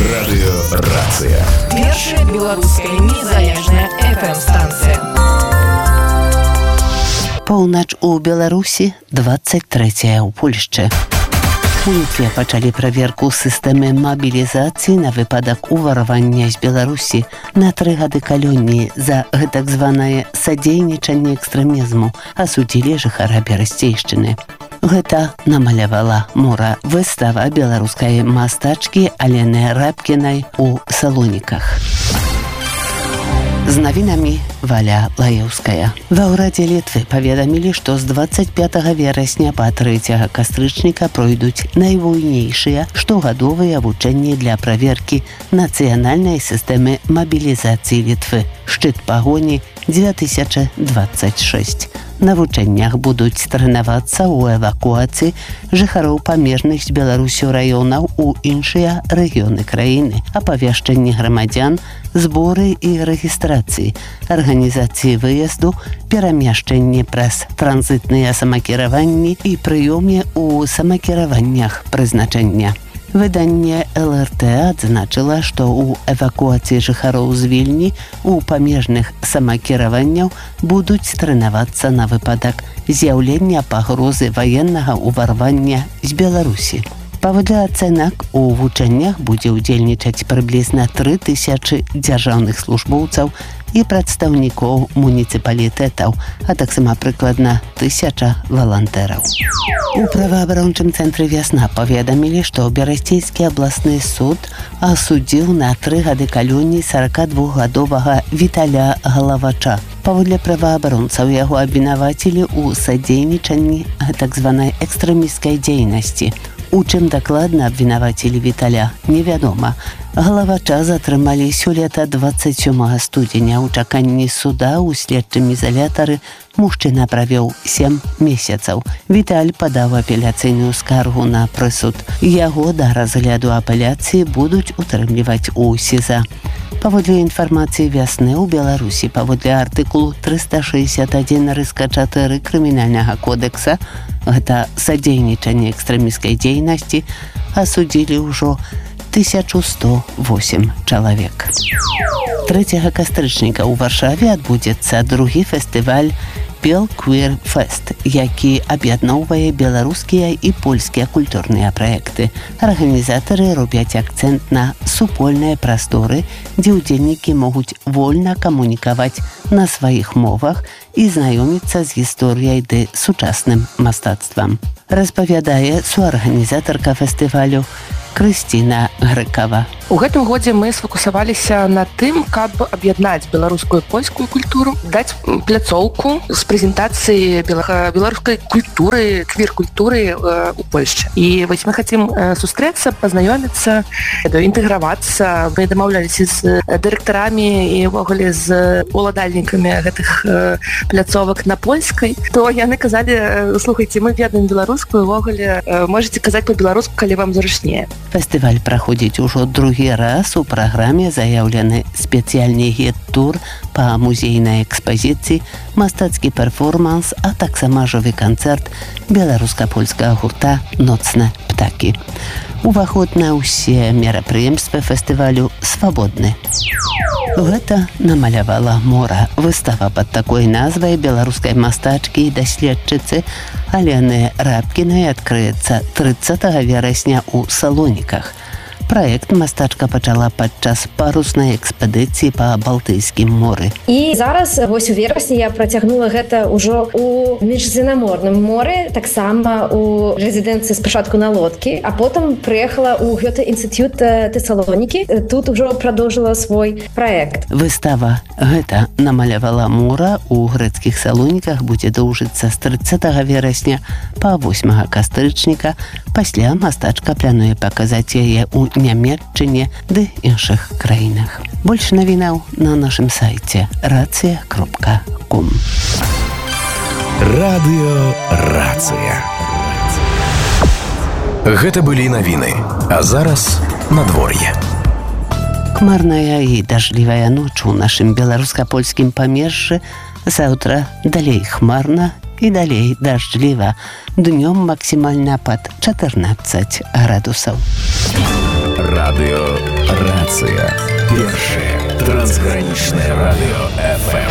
Радыёрацыя. Першая беларуская незалежная FM-станцыя. Поўнач у Беларусі, 23 ў Польшчы. У Літве пачалі праверку сістэмы мабілізацыі на выпадак уварвання з Беларусі на 3 гады калоніі за гэтак званае садзейнічанне экстрэмізму, асудзілі жыхара Берасцейшчыны. Гэта намалявала мора выстава беларускай мастачкі Алены Рабкінай у Салоніках. З навінамі Валя Лаеўская. Ва ўрадзе Літвы паведамілі, што з 25 верасня па 3 кастрычніка пройдуць найвуйнейшыя штогадовыя вучэнні для праверкі нацыянальнай сістэмы мабілізацыі Літвы. Шчыт пагоні 2026. На вучэннях будуць трэнавацца ў эвакуацыі жыхароў памежных з Беларусю раёнаў у іншыя рэгіёны краіны, апавяшчэнні грамадзян, зборы і рэгістрацыі, арганізацыі выезду, перамяшчэнні праз транзітныя самакіраванні і прыёме ў самакіраваннях прызначэння. Выданне ЛРТ адзначыла, што ў эвакуацыі жыхароў з Вільні у памежных самакіраванняў будуць трэнавацца на выпадак з'яўлення пагрозы ваеннага ўварвання з Беларусі. Паводле ацэнак, у вучэннях будзе ўдзельнічаць прыблізна 3000 дзяржаўных службоўцаў і прадстаўнікоў муніцыпалітэтаў, а таксама прыкладна 1000 валантэраў. У праваабарончым цэнтры «Вясна» паведамілі, што Берасцейскі абласны суд асудзіў на 3 гады калоніі 42гадовага Віталя Галавача. Паводле праваабаронцаў яго абвінавацілі ў садзейнічанні так званай экстрэмісцкай дзейнасці. У чым дакладна абвінавацілі Віталя, невядома. Галавача затрымалі сёлета 27 студзеня. У чаканні суда ў следчым ізалятары мужчына правёў 7 месяцаў. Віталь падаў апеляцыйную скаргу на прысуд. Яго да разгляду апеляцыі будуць утрымліваць у СІЗА. Паводле інфармацыі «Вясны» ў Беларусі, паводле артыкулу 361-4 крымінальнага кодекса, гэта садзейнічанне экстрэмісцкай дзейнасці, асудзілі ўжо 1108 чалавек. 3 кастрычніка ў Варшаве адбудзецца другі фестываль «Бел Квир Фест», які аб'ядноўвае беларускія і польскія культурныя праекты. Арганізатары робяць акцэнт на супольныя прасторы, дзе ўдзельнікі могуць вольна камунікаваць на сваіх мовах і знаёміцца з гісторыяй ды сучасным мастацтвам. Распавядае суарганізатарка фестывалю Крысціна Грыкава. У гэтым годзе мы сфокусаваліся на тым, каб аб'яднаць беларускую і польскую культуру, даць пляцоўку з прэзентацыі беларускай культуры, квір-культуры у Польшчы. І вось мы хацім сустрэцца, пазнаёміцца, інтэгравацца. Мы дамаўляліся з дырэктарамі і ўвогуле з уладальнікамі гэтых пляцовак на польскай. То яны казалі: слухайце, мы ведаем беларускую, ўвогуле можаце казаць па-беларуску, калі вам зручнее. Фестываль праходзіць ужо другі раз. У праграме заяўлены спецыяльны гід-тур па музейнай экспазіцыі, мастацкі перформанс, а таксама жывы канцэрт беларуска-польскага гурта «Ноцныя птакі». Уваход на ўсе мерапрыемствы фестывалю свабодны. Гэта намалявала мора. Выстава пад такой назвай беларускай мастачкі і даследчыцы Алены Рабкінай адкрыецца 30 верасня ў Салоніках. Праект мастачка пачала падчас паруснай экспедыцыі па Балтыйскім моры. І зараз, вось у верасні, я працягнула гэта ўжо ў міжземнаморным моры, таксама у рэзідэнцыі спачатку на лодкі, а потым прыехала ў гэты інстытут Тэсалонікі. Тут ужо прадоўжыла свой праект. Выстава гэта намалявала мора ў грэцкіх Салоніках будзе доўжыцца з 30 верасня па 8 кастрычніка. Пасля мастачка плануе паказаць яе ў Нямецчыне ды іншых краінах. Больш навінаў на нашым сайце racja.com. Радыёрацыя. Гэта былі навіны. А зараз надвор'е. Хмарная і дажджлівая ноч у нашым беларуска-польскім памежжы. Заўтра далей хмарна і далей дажджліва. Днём максімальна пад 14 градусаў. Радыёрацыя. Першае трансгранічнае радыё FM.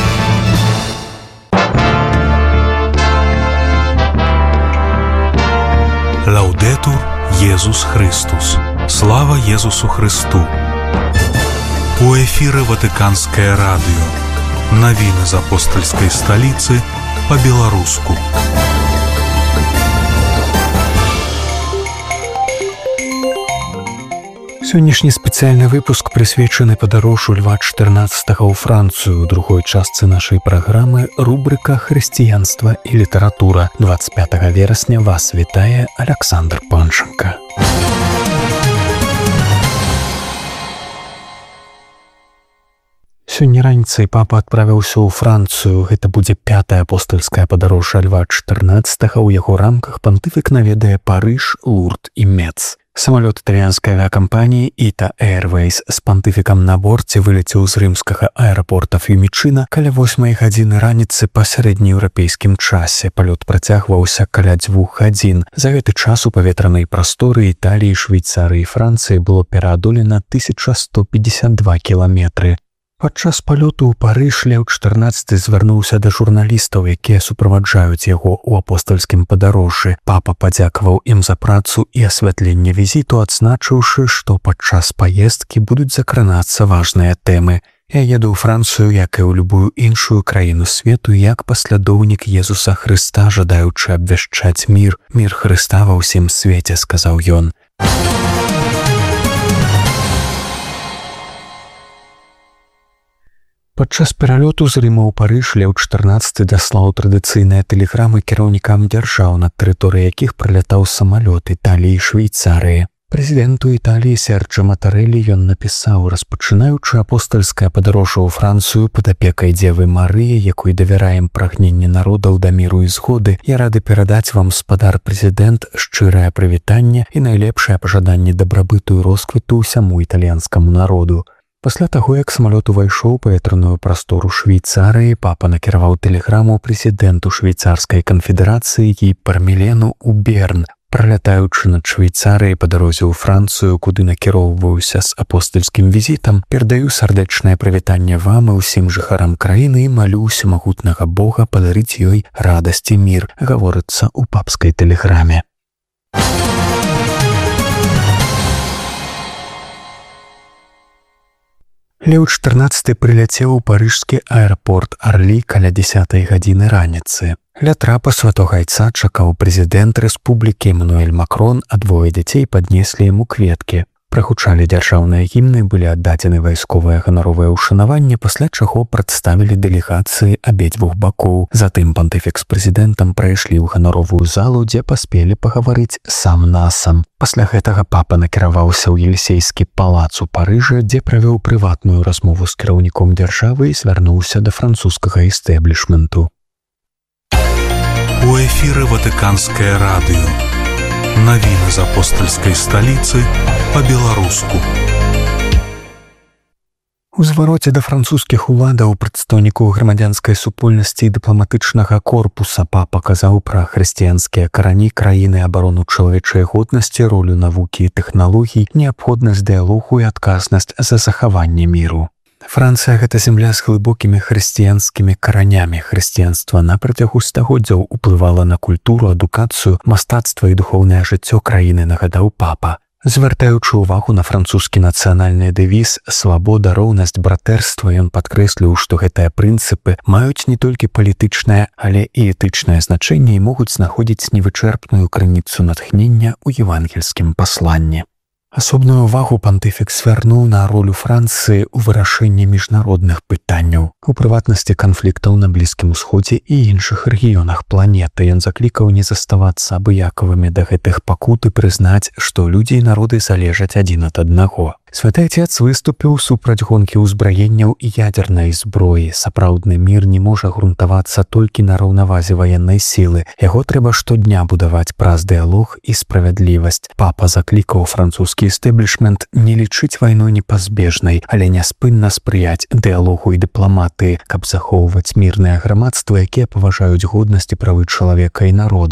Лаўдэтур Езус Христус. Слава Езусу Христу. У эфіры Ватыканскае радыё. Навіны з апостальскай сталіцы па-беларуску. Сённяшні спецыяльны выпуск прысвечаны падарожжу Льва XIV ў Францыю. У другой частцы нашай праграмы рубрыка «Хрысціянства і літаратура». 25 верасня вас вітае Александр Панченко. Сёння раніцай папа адправіўся ў Францыю. Гэта будзе 5-е апостальскае падарожжа Льва XIV. У яго рамках пантыфік наведае Парыж, Лурд і Мец. Самалёт італьянскай авіакампаніі «Іта Airways» з пантыфікам на борце вылецеў з рымскага аэрапорта Фьюмічына каля 8 гадзіны раніцы па сярэднееўрапейскім часе. Палёт працягваўся каля 2 гадзін. За гэты час у паветранай прасторы Італіі, Швейцарыі і Францыі было пераадолена 1152 кіламетры. Падчас палёту ў Парыж Леў XIV звярнуўся да журналістаў, якія суправаджаюць яго ў апостальскім падарожжы. Папа падзякаваў ім за працу і асвятленне візіту, адзначыўшы, што падчас паездкі будуць закранацца важныя тэмы. Я еду ў Францыю, як і ў любую іншую краіну свету, як паслядоўнік Езуса Хрыста, жадаючы абвяшчаць мір. Мір Хрыста ва ўсім свеце, сказаў ён. Падчас пералёту з Рыма ў Парыж Леў XIV даслаў традыцыйныя тэлеграмы кіраўнікам дзяржаў, на тэрыторыі якіх прылятаў самалёт Італіі і Швейцарыі. Прэзідэнту Італіі Серджо Матарэлі ён напісаў: распачынаючы апостальскае падарожжа ў Францыю пад апекай Дзевы Марыі, якой давяраем прагненне народаў да міру і згоды, я рады перадаць вам, спадар прэзідэнт, шчырае прывітанне і найлепшае пажаданне дабрабыту і росквіту ўсяму італьянскаму народу. Пасля таго, як самалёт увайшоў у паветраную прастору Швейцарыі, папа накіраваў тэлеграму прэзідэнту швейцарскай канфедэрацыі і Пармелену ў Берн. Пралятаючы над Швейцарыяй па дарозе ў Францыю, куды накіроўваўся з апостальскім візітам, перадаю сардэчнае прывітанне вам і ўсім жыхарам краіны і малю усемагутнага Бога падарыць ёй радасць і мір, гаворыцца ў папскай тэлеграме. Леў XIV прыляцеў у парыжскі аэрапорт Арлі каля 10 гадзіны раніцы. Ля трапа святога айца чакаў прэзідэнт рэспублікі Эмануэль Макрон, а двое дзяцей паднеслі яму кветкі. Прагучалі дзяржаўныя гімны, былі аддадзены вайсковыя ганаровыя ўшанаванні, пасля чаго прадставілі дэлегацыі абедзвюх бакоў. Затым пантыфік з прэзідэнтам прайшлі ў ганаровую залу, дзе паспелі пагаварыць сам на сам. Пасля гэтага папа накіраваўся ў Елісейскі палац у Парыжы, дзе правёў прыватную размову з кіраўніком дзяржавы і звярнуўся да французскага эстэблішменту. У эфіры Ватыканскае радыё. Навіны з апостальскай сталіцы па-беларуску. У звароце да французскіх уладаў прадстаўнікоў грамадзянскай супольнасці і дыпламатычнага корпуса папа казаў пра хрысціянскія карані краіны, абарону чалавечай годнасці, ролю навукі і тэхналогій, неабходнасць дыялогу і адказнасць за захаванне міру. Францыя – гэта земля з глыбокімі хрысціянскімі каранямі. Хрысціянства на працягу стагоддзяў уплывала на культуру, адукацыю, мастацтва і духоўнае жыццё краіны, нагадаў папа. Звяртаючы ўвагу на французскі нацыянальны дэвіз «Свабода, роўнасць, братэрства», ён падкрэсліў, што гэтыя прынцыпы маюць не толькі палітычнае, але і этычнае значэнне і могуць знаходзіць невычэрпную крыніцу натхнення ў евангельскім пасланні. Асобную ўвагу пантыфік звярнуў на ролю Францыі ў вырашэнні міжнародных пытанняў, у прыватнасці канфліктаў на Блізкім Усходзе і іншых рэгіёнах планеты. Ён заклікаў не заставацца абыякавымі да гэтых пакут і прызнаць, што людзі і народы залежаць адзін ад аднаго. Святы Отец выступіў супраць гонкі ўзбраенняў і ядзернай зброі. Сапраўдны мір не можа грунтавацца толькі на раўнавазе ваеннай сілы. Яго трэба штодня будаваць праз дыялог і справядлівасць. Папа заклікаў французскі эстэблішмент не лічыць вайну непазбежнай, але няспынна спрыяць дыялогу і дыпламатыі, каб захоўваць мірнае грамадства, якія паважаюць годнасць і правы чалавека і народа.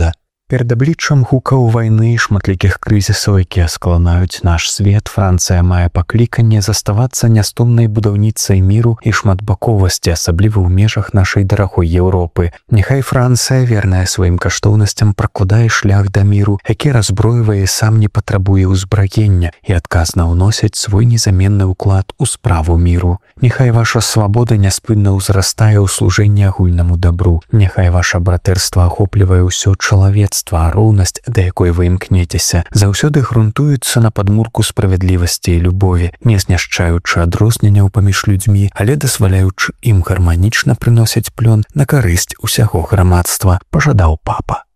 Перад абліччам гукаў вайны і шматлікіх крызісаў, якія скаланаюць наш свет, Францыя мае пакліканне заставацца нястомнай будаўніцай міру і шматбаковасці, асабліва ў межах нашай дарагой Еўропы. Няхай Францыя, верная сваім каштоўнасцям, пракладае шлях да міру, які раззброівае і сам не патрабуе ўзбраення і адказна ўносіць свой незаменны ўклад у справу міру. Няхай ваша свабода няспынна ўзрастае ў служэнні агульнаму дабру. Няхай ваша братэрства ахоплівае ўсё чалавецтва, а роўнасць, да якой вы імкнецеся, заўсёды грунтуецца на падмурку справядлівасці і любові, не знішчаючы адрозненняў паміж людзьмі, але дазваляючы ім гарманічна прыносіць плён на карысць усяго грамадства, пажадаў папа.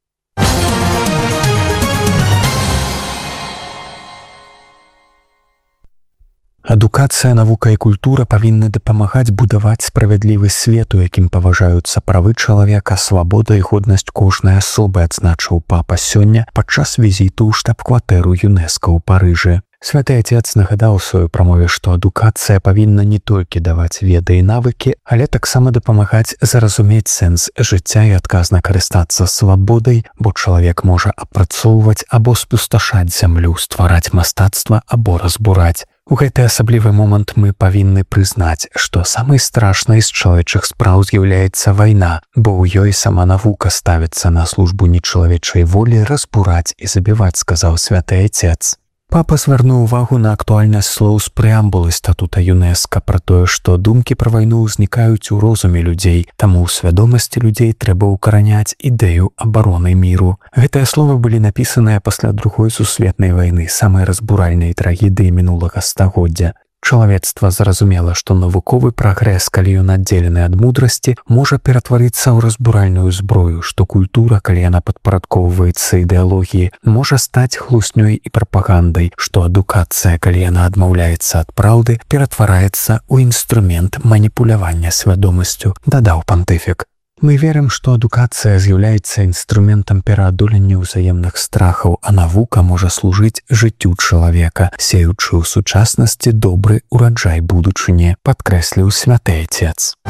Адукацыя, навука і культура павінны дапамагаць будаваць справядлівы свет, у якім паважаюцца правы чалавека, свабода і годнасць кожнай асобы, адзначыў папа сёння падчас візіту ў штаб-кватэру ЮНЕСКО ў Парыжы. Святы Отец нагадаў у сваёй прамове, што адукацыя павінна не толькі даваць веды і навыкі, але таксама дапамагаць зразумець сэнс жыцця і адказна карыстацца свабодай, бо чалавек можа апрацоўваць або спусташаць зямлю, ствараць мастацтва або разбураць. У гэты асаблівы момант мы павінны прызнаць, што самай страшнай з чалавечых спраў з'яўляецца вайна, бо ў ёй сама навука ставіцца на службу нечалавечай волі разбураць і забіваць, сказаў святы Отец. Папа звярнуў увагу на актуальнасць слоў з прэамбулы статута ЮНЕСКО пра тое, што думкі пра вайну ўзнікаюць у розуме людзей, таму ў свядомасці людзей трэба ўкараняць ідэю абароны міру. Гэтыя словы былі напісаныя пасля Другой сусветнай вайны, самай разбуральнай трагедыі мінулага стагоддзя. Чалавецтва зразумела, што навуковы прагрэс, калі ён аддзелены ад мудрасці, можа ператварыцца ў разбуральную зброю, што культура, калі яна падпарадкоўваецца ідэалогіі, можа стаць хлуснёй і прапагандай, што адукацыя, калі яна адмаўляецца ад праўды, ператвараецца ў інструмент маніпулявання свядомасцю, дадаў пантыфік. Мы верым, што адукацыя з'яўляецца інструментам пераадолення ўзаемных страхаў, а навука можа служыць жыццю чалавека, сеючы ў сучаснасці добры ураджай будучыні, падкрэсліў святы Отец.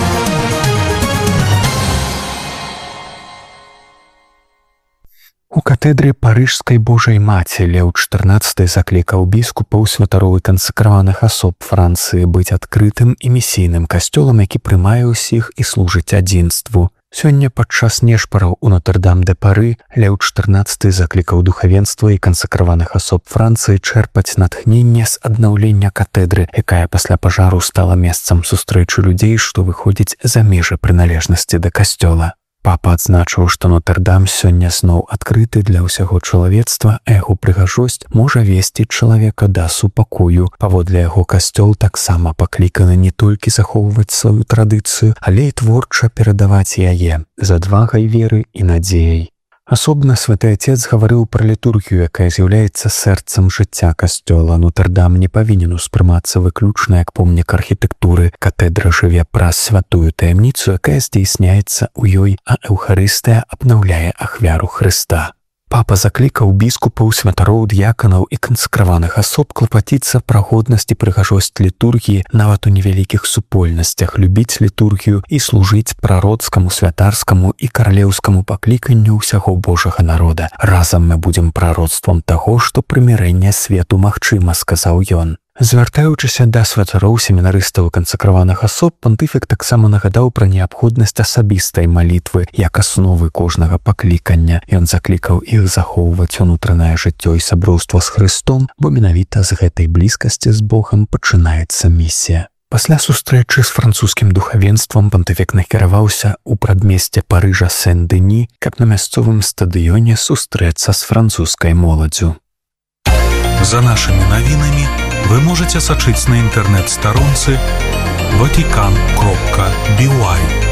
У катедры Парыжскай Божай Маці Леў XIV заклікаў біскупаў, святароў і кансакраваных асоб Францыі быць адкрытым і місійным касцёлам, які прымае ўсіх і служыць адзінству. Сёння падчас нешпараў у Нотр-Дам-де-Пары Леў XIV заклікаў духавенства і кансакраваных асоб Францыі чэрпаць натхненне з аднаўлення катедры, якая пасля пажару стала месцам сустрэчы людзей, што выходзіць за межы прыналежнасці да касцёла. Папа адзначыў, што Нотр-Дам сёння зноў адкрыты для ўсяго чалавецтва, а яго прыгажосць можа весці чалавека да супакою. Паводле яго касцёл таксама пакліканы не толькі захоўваць сваю традыцыю, але і творча перадаваць яе з адвагай веры і надзеяй. Асобна святы Отец гаварыў пра літургію, якая з'яўляецца сэрцам жыцця касцёла. Нотр-Дам не павінен успрымацца выключна як помнік архітэктуры. Катедра жыве праз святую таямніцу, якая здзейсняецца ў ёй, а Эўхарыстыя абнаўляе ахвяру Хрыста. Папа заклікаў біскупаў, святароў, д'яканаў і кансакраваных асоб клапаціцца пра годнасць і прыгажосць літургіі нават у невялікіх супольнасцях, любіць літургію і служыць прароцкаму, святарскаму і каралеўскаму пакліканню ўсяго Божага народа. Разам мы будзем прароцтвам таго, што прымірэнне свету магчыма, сказаў ён. Звяртаючыся да святароў, семінарыстаў і кансакраваных асоб, пантыфік таксама нагадаў пра неабходнасць асабістай малітвы як асновы кожнага паклікання. Ён заклікаў іх захоўваць унутранае жыццё і сяброўства з Хрыстом, бо менавіта з гэтай блізкасці з Богам пачынаецца місія. Пасля сустрэчы з французскім духавенствам пантыфік накіраваўся ў прадмесце Парыжа Сен-Дэні, каб на мясцовым стадыёне сустрэцца з французскай моладдзю. За нашими новинами вы можете сочить на интернет-сторонце vatican.by.